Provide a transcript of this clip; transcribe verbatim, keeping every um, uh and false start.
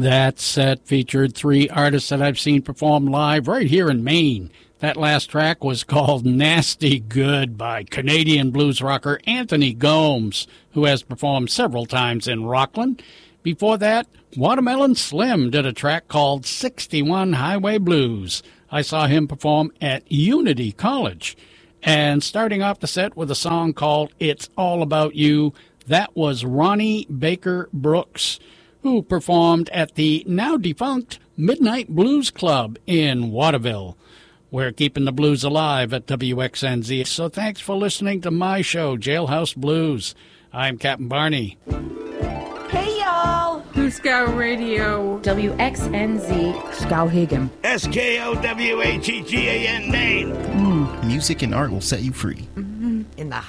That set featured three artists that I've seen perform live right here in Maine. That last track was called Nasty Good by Canadian blues rocker Anthony Gomes, who has performed several times in Rockland. Before that, Watermelon Slim did a track called sixty-one Highway Blues. I saw him perform at Unity College. And starting off the set with a song called It's All About You, that was Ronnie Baker Brooks, who performed at the now-defunct Midnight Blues Club in Waterville. We're keeping the blues alive at W X N Z, so thanks for listening to my show, Jailhouse Blues. I'm Captain Barney. Hey, y'all! Blue Scout Radio. W X N Z. Skowhegan. S K O W H E G A N, Maine. Mm. Music and art will set you free. Mm-hmm. In the